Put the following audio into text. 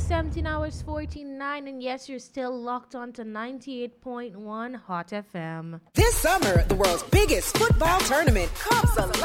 17 hours 49, and yes, you're still locked on to 98.1 Hot FM. This summer, the world's biggest football tournament comes alive.